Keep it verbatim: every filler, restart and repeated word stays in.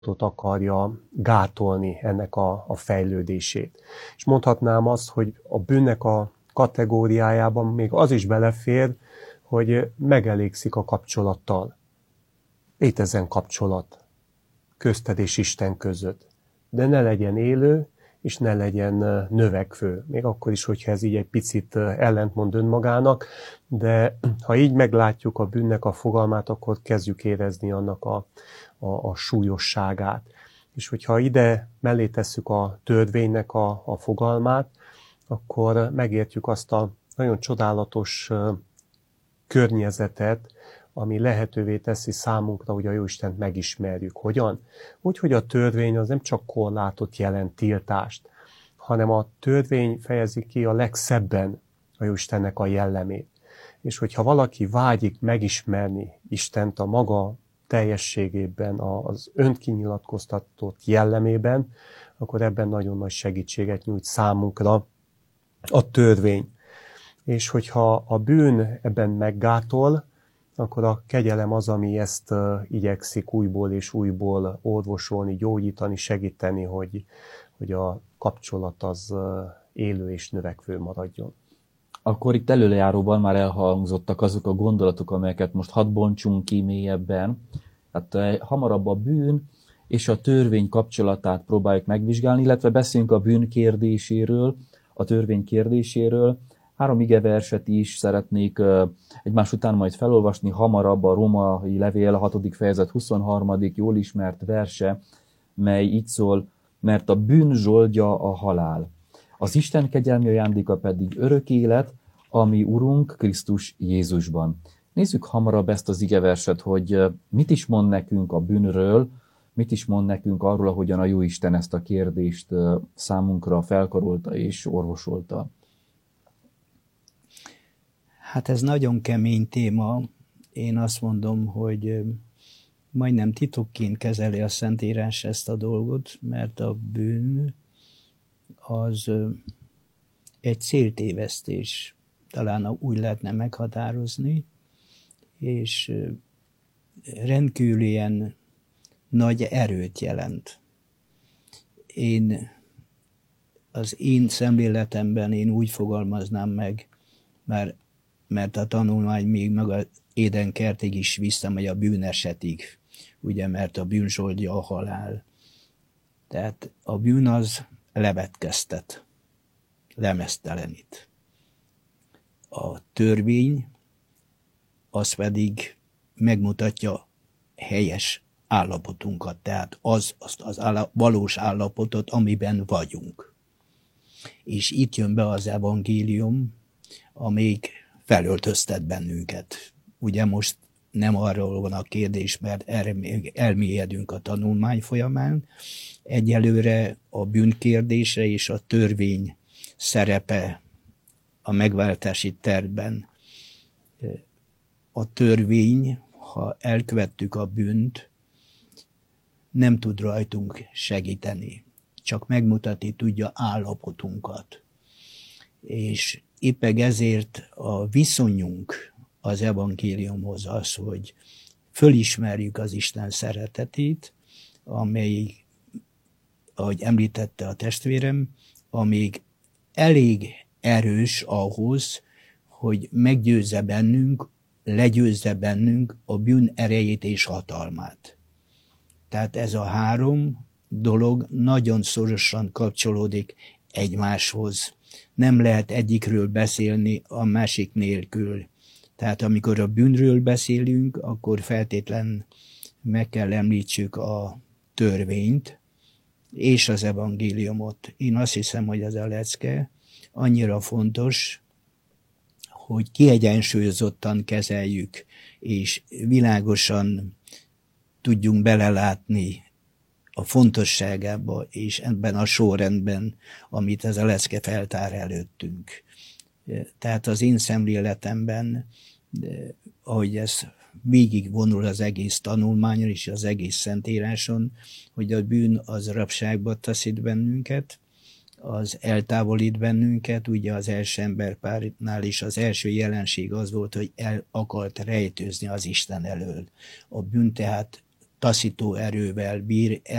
akarja gátolni ennek a, a fejlődését. És mondhatnám azt, hogy a bűnnek a kategóriájában még az is belefér, hogy megelégszik a kapcsolattal. Létezzen kapcsolat közted és Isten között, de ne legyen élő, és ne legyen növekvő. Még akkor is, hogyha ez így egy picit ellentmond önmagának, de ha így meglátjuk a bűnnek a fogalmát, akkor kezdjük érezni annak a, a, a súlyosságát. És hogyha ide mellé tesszük a törvénynek a, a fogalmát, akkor megértjük azt a nagyon csodálatos környezetet, ami lehetővé teszi számunkra, hogy a Jóistent megismerjük. Hogyan? Úgy, hogy a törvény az nem csak korlátot jelent, tiltást, hanem a törvény fejezi ki a legszebben a Jóistennek a jellemét. És hogyha valaki vágyik megismerni Istent a maga teljességében, az önkinyilatkoztatott jellemében, akkor ebben nagyon nagy segítséget nyújt számunkra a törvény. És hogyha a bűn ebben meggátol, akkor a kegyelem az, ami ezt uh, igyekszik újból és újból orvosolni, gyógyítani, segíteni, hogy, hogy a kapcsolat az uh, élő és növekvő maradjon. Akkor itt előjáróban már elhangzottak azok a gondolatok, amelyeket most hadd bontsunk ki mélyebben. Hát uh, hamarabb a bűn és a törvény kapcsolatát próbáljuk megvizsgálni, illetve beszélünk a bűn kérdéséről, a törvény kérdéséről. Három igeverset is szeretnék uh, egymás után majd felolvasni, hamarabb a római levél, a hatodik fejezet huszonharmadik jól ismert verse, mely így szól, mert a bűn zsoldja a halál. Az Isten kegyelmi ajándéka pedig örök élet, ami Urunk Krisztus Jézusban. Nézzük hamarabb ezt az igeverset, hogy uh, mit is mond nekünk a bűnről, mit is mond nekünk arról, ahogyan a Jóisten ezt a kérdést uh, számunkra felkarolta és orvosolta. Hát ez nagyon kemény téma. Én azt mondom, hogy majdnem titokként kezeli a Szentírás ezt a dolgot, mert a bűn az egy céltévesztés, talán úgy lehetne meghatározni, és rendkívül ilyen nagy erőt jelent. Én az én szemléletemben én úgy fogalmaznám meg, mert mert a tanulmány még maga Éden kertig is visszamegy a bűnesetig, ugye, mert a bűn zsoldja a halál. Tehát a bűn az levetkeztet, lemeztelenít. A törvény az pedig megmutatja helyes állapotunkat, tehát az, azt az állap, valós állapotot, amiben vagyunk. És itt jön be az evangélium, amíg felöltöztet bennünket. Ugye most nem arról van a kérdés, mert erre még elmélyedünk a tanulmány folyamán. Egyelőre a bűnkérdésre és a törvény szerepe a megváltási tervben. A törvény, ha elkövettük a bűnt, nem tud rajtunk segíteni. Csak megmutatni tudja állapotunkat. És éppen ezért a viszonyunk az evangéliumhoz az, hogy fölismerjük az Isten szeretetét, amely, ahogy említette a testvérem, amíg elég erős ahhoz, hogy meggyőzze bennünk, legyőzze bennünk a bűn erejét és hatalmát. Tehát ez a három dolog nagyon szorosan kapcsolódik egymáshoz. Nem lehet egyikről beszélni a másik nélkül. Tehát amikor a bűnről beszélünk, akkor feltétlen meg kell említsük a törvényt és az evangéliumot. Én azt hiszem, hogy ez a lecke annyira fontos, hogy kiegyensúlyozottan kezeljük, és világosan tudjunk belelátni a fontosságába, és ebben a sorrendben, amit ez a lecke feltár előttünk. Tehát az én szemléletemben, ahogy ez végigvonul az egész tanulmányon és az egész Szentíráson, hogy a bűn az rabságba taszít bennünket, az eltávolít bennünket, ugye az első emberpárnál is az első jelenség az volt, hogy el akart rejtőzni az Isten elől. A bűn tehát taszító erővel bír,